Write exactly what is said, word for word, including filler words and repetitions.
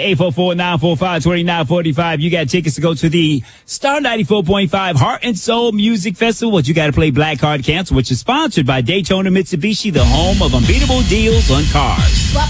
eight four four, nine four five, two nine four five. You got tickets to go to the Star ninety-four point five Heart and Soul Music Festival. What you got to play Black Card Cancel, which is sponsored by Daytona Mitsubishi, the home of unbeatable deals on cars.